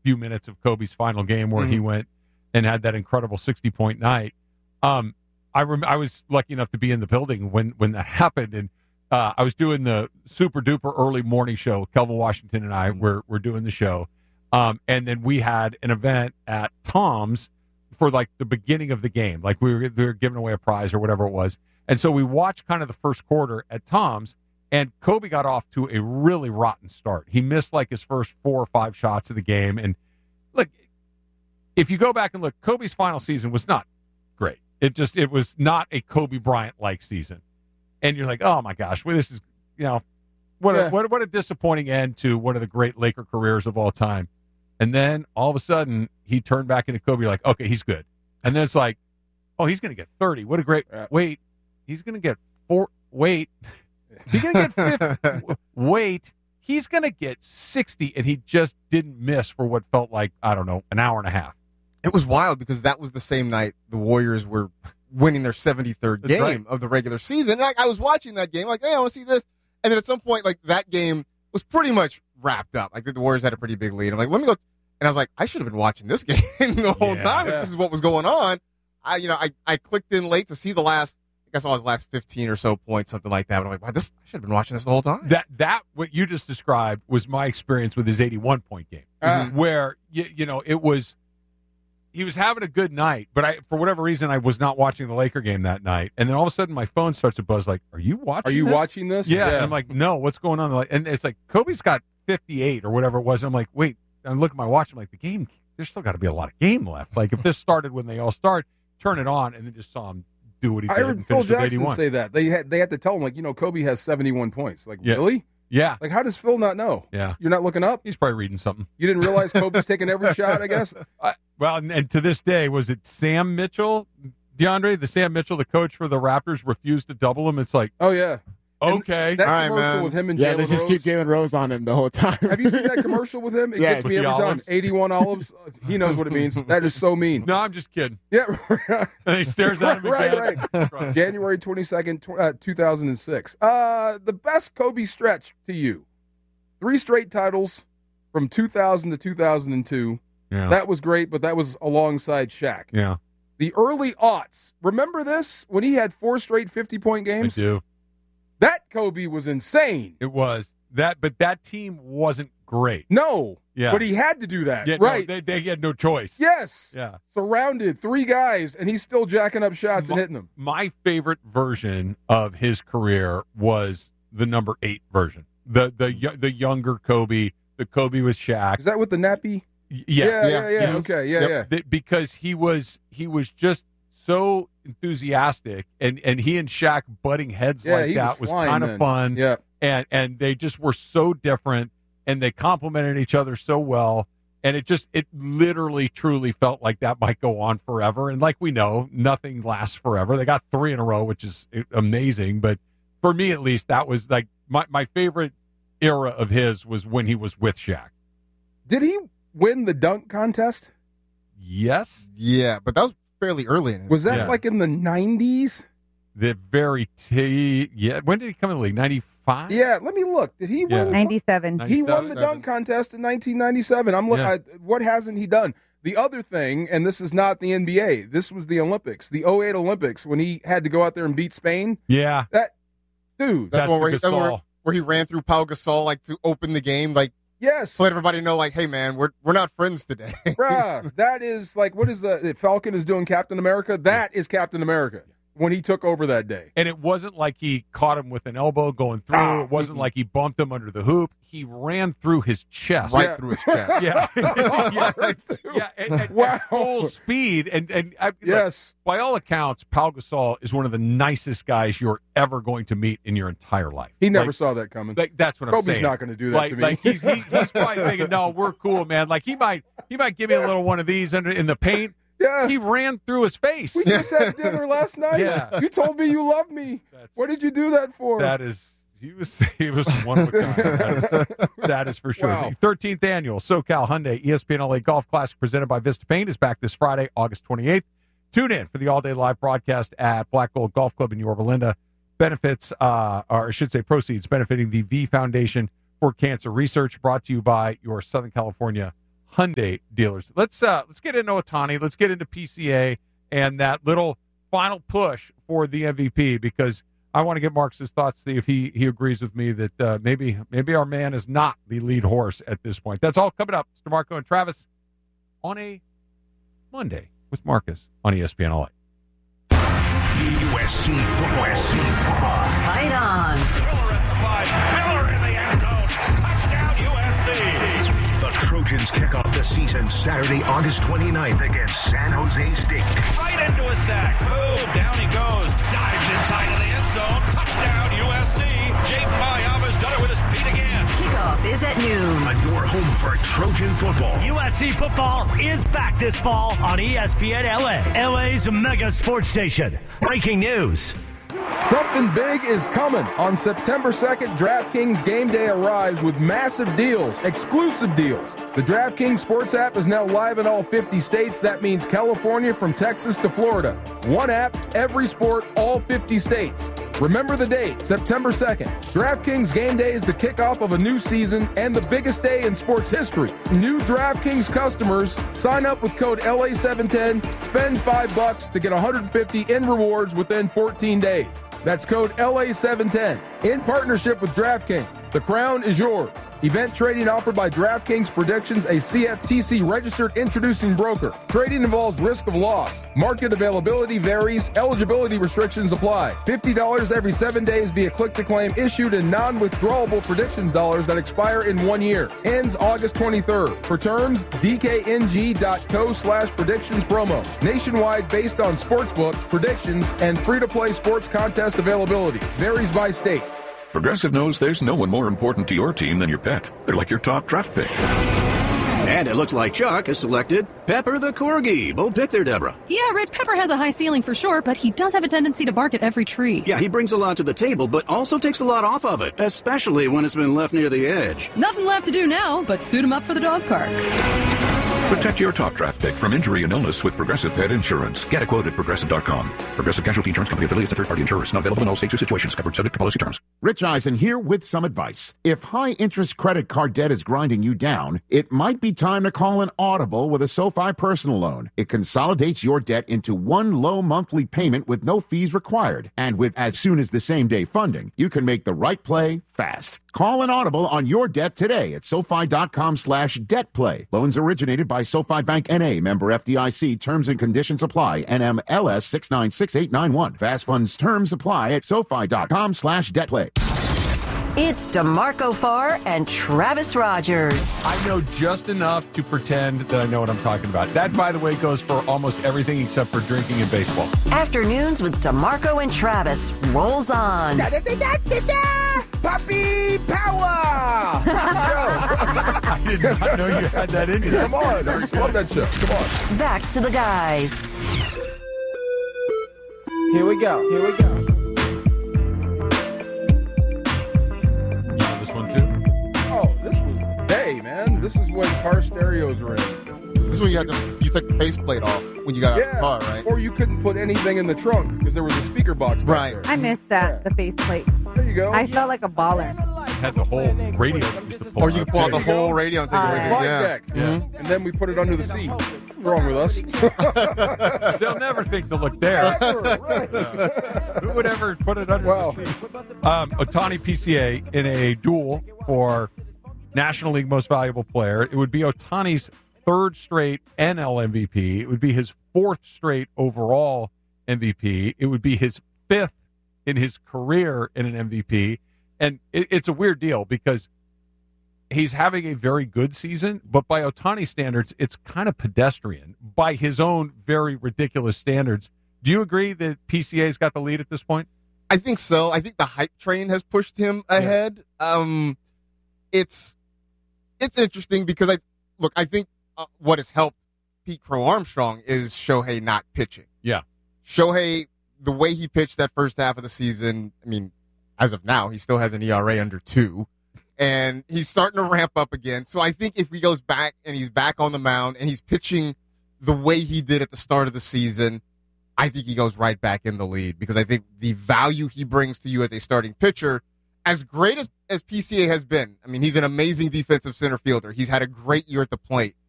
few minutes of Kobe's final game where he went and had that incredible 60-point night. I was lucky enough to be in the building when that happened, and I was doing the super duper early morning show. Kelvin Washington and I were doing the show, and then we had an event at Tom's for like the beginning of the game, like we were giving away a prize or whatever it was, and so we watched kind of the first quarter at Tom's. And Kobe got off to a really rotten start. He missed like his first 4 or 5 shots of the game. And look, if you go back and look, Kobe's final season was not great. It was not a Kobe Bryant-like season. And you're like, oh my gosh, well, this is, what a disappointing end to one of the great Laker careers of all time. And then all of a sudden he turned back into Kobe. You're like, okay, he's good. And then it's like, oh, he's going to get 30. What a great, wait, he's going to get 4, wait. He's going to get 50. Wait, he's going to get 60, and he just didn't miss for what felt like, I don't know, an hour and a half. It was wild because that was the same night the Warriors were winning their 73rd game of the regular season. Like, I was watching that game, like, hey, I want to see this. And then at some point, like, that game was pretty much wrapped up. Like, the Warriors had a pretty big lead. I'm like, let me go. And I was like, I should have been watching this game the whole time if this is what was going on. I clicked in late to see the last. I saw his last 15 or so points, something like that. But I'm like, wow, I should have been watching this the whole time. That what you just described was my experience with his 81-point game, where it was he was having a good night, but for whatever reason I was not watching the Laker game that night, and then all of a sudden my phone starts to buzz like, "Are you watching? Are you this? watching this?" Yeah, and I'm like, "No, what's going on?" And it's like Kobe's got 58 or whatever it was. And I'm like, "Wait," I'm looking at my watch. I'm like, "The game, there's still got to be a lot of game left. Like if this started when they all start, turn it on, and then just saw him." Do what he did. I heard Phil Jackson say that they had to tell him, like, Kobe has 71 points. Like, really? Yeah. Like, how does Phil not know? Yeah. You're not looking up? He's probably reading something. You didn't realize Kobe's taking every shot, I guess? Well, and to this day, was it Sam Mitchell, DeAndre, the Sam Mitchell, the coach for the Raptors, refused to double him? It's like, oh, yeah. Okay. And that commercial with him and Jalen Rose. They just keep Jalen Rose on him the whole time. Have you seen that commercial with him? It gets me every time. 81 olives. He knows what it means. That is so mean. No, I'm just kidding. Yeah. And he stares at him again. Right. January 22nd, 2006. The best Kobe stretch to you. 3 straight titles from 2000 to 2002. Yeah. That was great, but that was alongside Shaq. Yeah. The early aughts. Remember this? When he had 4 straight 50-point games? I do. That Kobe was insane. It was. But that team wasn't great. No. Yeah. But he had to do that. Yeah, right. No, they had no choice. Yes. Yeah. Surrounded, 3 guys, and he's still jacking up shots and hitting them. My favorite version of his career was the number 8 version. The younger Kobe, the Kobe with Shaq. Is that with the nappy? Yeah. Okay, yeah. Because he was just so enthusiastic, and he and Shaq butting heads like that was kind of fun. Yeah. And they just were so different, and they complemented each other so well. And it literally, truly felt like that might go on forever. And like we know, nothing lasts forever. They got 3 in a row, which is amazing. But for me, at least, that was like my favorite era of his was when he was with Shaq. Did he win the dunk contest? Yes. Yeah, but that was fairly early in it. Was that like in the 90s? The very when did he come in the league? 95? Yeah, let me look. Did he win? 97. He won the dunk contest in 1997. I'm looking. What hasn't he done? The other thing, and this is not the NBA. This was the Olympics, the 08 Olympics, when he had to go out there and beat Spain. Yeah. That's the one where he ran through Pau Gasol like to open the game, like. Yes. To let everybody know, like, hey, man, we're not friends today. Bruh, that is like, what is the Falcon is doing Captain America? That is Captain America when he took over that day. And it wasn't like he caught him with an elbow going through. It wasn't like he bumped him under the hoop. He ran through his chest. Right through his chest. Yeah. At full speed. And yes. By all accounts, Pau Gasol is one of the nicest guys you're ever going to meet in your entire life. He never saw that coming. That's what I'm saying. Kobe's not going to do that to me. Like he's probably thinking, no, we're cool, man. Like he might give me a little one of these in the paint. Yeah. He ran through his face. We just had dinner last night. Yeah. You told me you loved me. What did you do that for? He was one of a kind. That is for sure. Wow. The 13th annual SoCal Hyundai ESPN LA Golf Classic presented by Vista Paint is back this Friday, August 28th. Tune in for the all-day live broadcast at Black Gold Golf Club in Yorba Linda. Proceeds benefiting the V Foundation for Cancer Research, brought to you by your Southern California Hyundai dealers. Let's get into Ohtani. Let's get into PCA and that little final push for the MVP, because I want to get Marcus' thoughts, see if he agrees with me that maybe our man is not the lead horse at this point. That's all coming up. It's DeMarco and Travis on a Monday with Marcus on ESPN LA. USC football. Right on. Miller at the 5. Miller in the end zone. Touchdown, USC. The Trojans kick off the season Saturday, August 29th against San Jose State. Right into a sack. Boom. Down he goes. Dives inside of the end zone. Touchdown, USC. Jake Mayama's done it with his feet again. Kickoff is at noon. On your home for Trojan football. USC football is back this fall on ESPN LA, LA's mega sports station. Breaking news. Something big is coming. On September 2nd, DraftKings Game Day arrives with massive deals, exclusive deals. The DraftKings Sports app is now live in all 50 states. That means California from Texas to Florida. One app, every sport, all 50 states. Remember the date, September 2nd. DraftKings Game Day is the kickoff of a new season and the biggest day in sports history. New DraftKings customers sign up with code LA710, spend $5 to get $150 in rewards within 14 days. That's code LA710 in partnership with DraftKings. The crown is yours. Event trading offered by DraftKings Predictions, a CFTC registered introducing broker. Trading involves risk of loss. Market availability varies. Eligibility restrictions apply. $50 every 7 days via click-to-claim issued in non-withdrawable prediction dollars that expire in 1 year. Ends August 23rd. For terms, dkng.co/predictions promo. Nationwide based on sportsbook, predictions, and free-to-play sports contest availability. Varies by state. Progressive knows there's no one more important to your team than your pet. They're like your top draft pick. And it looks like Chuck has selected Pepper the Corgi. Bold pick there, Deborah. Yeah, Red Pepper has a high ceiling for sure, but he does have a tendency to bark at every tree. Yeah, he brings a lot to the table, but also takes a lot off of it, especially when it's been left near the edge. Nothing left to do now but suit him up for the dog park. Protect your top draft pick from injury and illness with Progressive Pet Insurance. Get a quote at Progressive.com. Progressive Casualty Insurance Company affiliates and third-party insurers. Not available in all states or situations. Covered subject to policy terms. Rich Eisen here with some advice. If high-interest credit card debt is grinding you down, it might be time to call an audible with a SoFi personal loan. It consolidates your debt into one low monthly payment with no fees required. And with as soon as the same-day funding, you can make the right play fast. Call an audible on your debt today at SoFi.com/debtplay. Loans originated by SoFi Bank N.A. Member FDIC. Terms and conditions apply. NMLS 696891. Fast funds terms apply at SoFi.com/debtplay. It's DeMarco Farr and Travis Rogers. I know just enough to pretend that I know what I'm talking about. That, by the way, goes for almost everything except for drinking and baseball. Afternoons with DeMarco and Travis rolls on. Puppy power! I did not know you had that in you. Come on, I just love that show. Come on. Back to the guys. Here we go. Oh, this was the day, man. This is when car stereos were in. This is when you took the faceplate off when you got out of the car, right? Or you couldn't put anything in the trunk because there was a speaker box back Right. there. I missed that, the faceplate. There you go. I felt like a baller. Had the whole radio. Or you could pull out the whole radio and take it with you. Flight Yeah. deck. Mhm. And then we put it under the seat. What's wrong with us? They'll never think to look there. Who would ever put it under the seat? Ohtani PCA in a duel for National League Most Valuable Player. It would be Ohtani's third straight NL MVP. It would be his fourth straight overall MVP. It would be his fifth in his career in an MVP. And it's a weird deal because he's having a very good season, but by Ohtani standards, it's kind of pedestrian by his own very ridiculous standards. Do you agree that PCA's got the lead at this point? I think so. I think the hype train has pushed him ahead. It's interesting because I think what has helped Pete Crow Armstrong is Shohei not pitching. Yeah. Shohei, the way he pitched that first half of the season, I mean, as of now, he still has an ERA under 2, and he's starting to ramp up again. So I think if he goes back and he's back on the mound and he's pitching the way he did at the start of the season, I think he goes right back in the lead because I think the value he brings to you as a starting pitcher, as great as PCA has been, I mean, he's an amazing defensive center fielder. He's had a great year at the plate.